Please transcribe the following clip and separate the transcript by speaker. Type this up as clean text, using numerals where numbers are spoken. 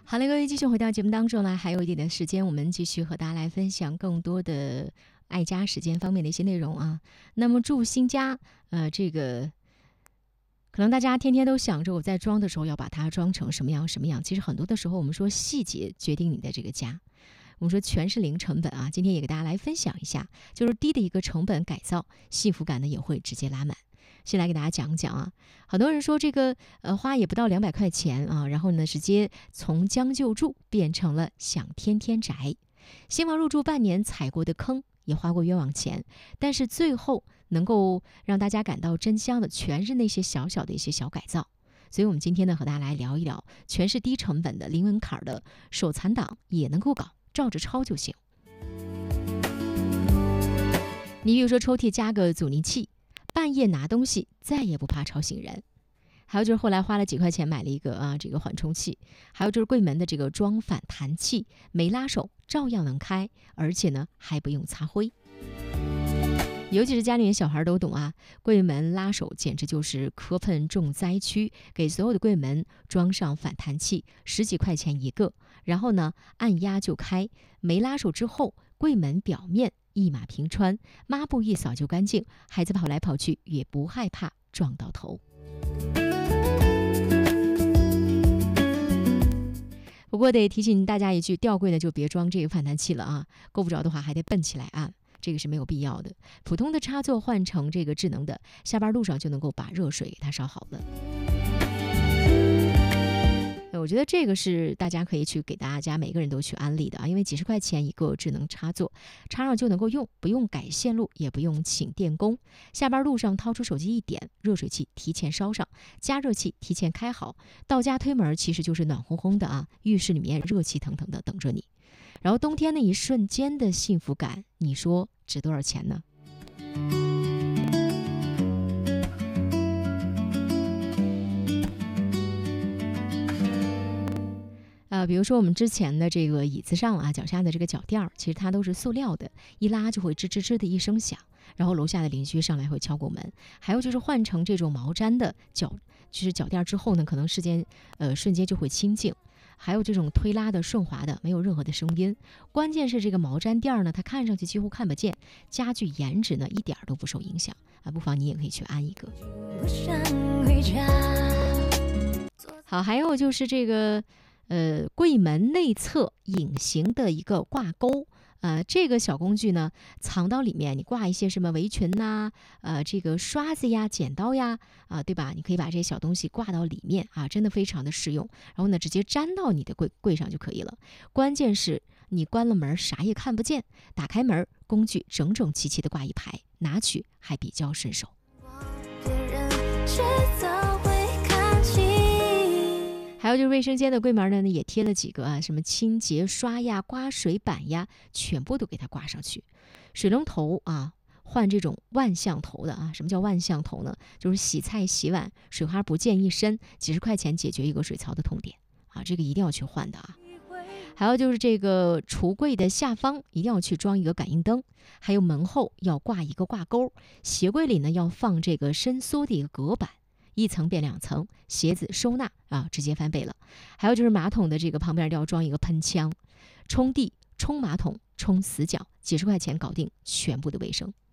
Speaker 1: 好嘞，各位继续回到节目当中来，还有一点的时间，我们继续和大家来分享更多的爱家时间方面的一些内容啊。那么住新家，这个可能大家天天都想着我在装的时候要把它装成什么样什么样，其实很多的时候我们说细节决定你的这个家。我们说全是零成本啊，今天也给大家来分享一下，就是低的一个成本改造，幸福感呢也会直接拉满。先来给大家讲讲啊，很多人说这个花也不到200块钱啊，然后呢直接从将就住变成了想天天宅，新房入住半年踩过的坑也花过冤枉钱，但是最后能够让大家感到真香的全是那些小小的一些小改造。所以我们今天呢和大家来聊一聊，全是低成本的零门槛的手残党也能够搞，照着抄就行。你比如说抽屉加个阻尼器，半夜拿东西再也不怕吵醒人。还有就是后来花了几块钱买了一个这个缓冲器，还有就是柜门的这个装反弹器，没拉手照样能开，而且呢还不用擦灰。尤其是家里面小孩都懂啊，柜门拉手简直就是磕碰重灾区，给所有的柜门装上反弹器，10几块钱一个，然后呢按压就开，没拉手之后柜门表面一马平川，抹布一扫就干净，孩子跑来跑去也不害怕撞到头。不过得提醒大家一句，吊柜呢就别装这个反弹器了啊，够不着的话还得蹬起来按，这个是没有必要的。普通的插座换成这个智能的，下班路上就能够把热水给它烧好了。我觉得这个是大家可以去给大家每个人都去安利的啊，因为几十块钱一个智能插座，插上就能够用，不用改线路，也不用请电工。下班路上掏出手机一点，热水器提前烧上，加热器提前开好，到家推门其实就是暖烘烘的啊，浴室里面热气腾腾的等着你。然后冬天那一瞬间的幸福感，你说值多少钱呢？比如说我们之前的这个椅子上啊，脚下的这个脚垫其实它都是塑料的，一拉就会吱吱吱的一声响，然后楼下的邻居上来会敲过门。还有就是换成这种毛毡的就是脚垫之后呢，可能瞬间就会清静。还有这种推拉的顺滑的，没有任何的声音。关键是这个毛毡垫呢，它看上去几乎看不见，家具颜值呢一点都不受影响啊，不妨你也可以去安一个。好，还有就是这个柜门内侧隐形的一个挂钩，这个小工具呢，藏到里面，你挂一些什么围裙呐，这个刷子呀、剪刀呀，对吧？你可以把这些小东西挂到里面啊，真的非常的实用。然后呢，直接粘到你的柜上就可以了。关键是你关了门，啥也看不见，打开门，工具整整齐齐的挂一排，拿取还比较顺手。还有就是卫生间的柜门呢，也贴了几个什么清洁刷呀、刮水板呀，全部都给它挂上去。水龙头换这种万向头的什么叫万向头呢？就是洗菜洗碗水花不溅一身，几十块钱解决一个水槽的痛点这个一定要去换的啊。还有就是这个橱柜的下方一定要去装一个感应灯，还有门后要挂一个挂钩，鞋柜里呢要放这个伸缩的一个隔板。1层变2层，鞋子收纳直接翻倍了。还有就是马桶的这个旁边要装一个喷枪，冲地、冲马桶、冲死角，几十块钱搞定全部的卫生。